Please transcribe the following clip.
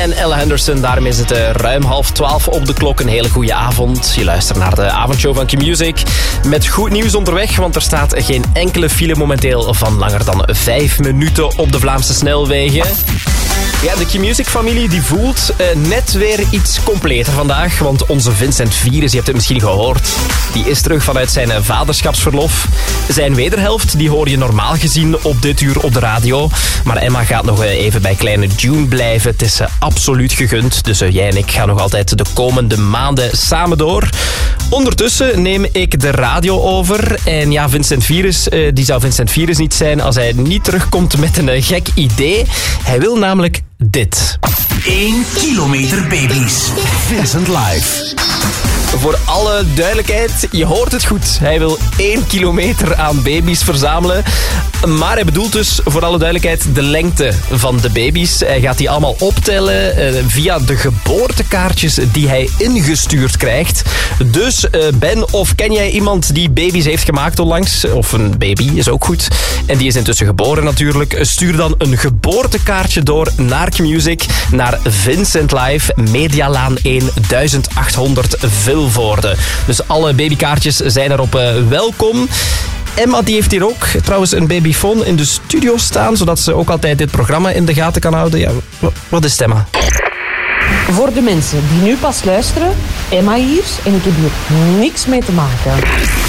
en Ella Henderson. Daarom is het ruim 11:30 op de klok. Een hele goede avond. Je luistert naar de avondshow van Q-Music. Met goed nieuws onderweg, want er staat geen enkele file momenteel van langer dan 5 minuten op de Vlaamse snelwegen. Ja, de Q-Music-familie die voelt net weer iets completer vandaag. Want onze Vincent Vieres, je hebt het misschien gehoord, die is terug vanuit zijn vaderschapsverlof. Zijn wederhelft, die hoor je normaal gezien op dit uur op de radio. Maar Emma gaat nog even bij kleine June blijven. Het is absoluut gegund. Dus jij en ik gaan nog altijd de komende maanden samen door. Ondertussen neem ik de radio over. En ja, Vincent Vieres, die zou Vincent Vieres niet zijn als hij niet terugkomt met een gek idee. Hij wil namelijk dit. 1 kilometer baby's. Vincent Live. Voor alle duidelijkheid, je hoort het goed. Hij wil 1 kilometer aan baby's verzamelen. Maar hij bedoelt dus, voor alle duidelijkheid, de lengte van de baby's. Hij gaat die allemaal optellen via de geboortekaartjes die hij ingestuurd krijgt. Dus Ben, of ken jij iemand die baby's heeft gemaakt onlangs? Of een baby, is ook goed. En die is intussen geboren natuurlijk. Stuur dan een geboortekaartje door naar Q-Music, naar Vincent Live, Medialaan 1, 1800 Vilvoorde. Dus alle babykaartjes zijn erop welkom. Emma die heeft hier ook trouwens een babyfoon in de studio staan, zodat ze ook altijd dit programma in de gaten kan houden. Ja, wat is het, Emma? Voor de mensen die nu pas luisteren, Emma hier en ik heb hier niks mee te maken.